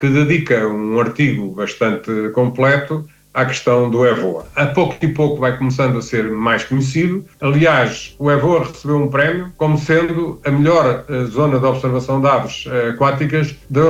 que dedica um artigo bastante completo à questão do EVOA. A pouco e pouco vai começando a ser mais conhecido. Aliás, o EVOA recebeu um prémio como sendo a melhor zona de observação de aves aquáticas da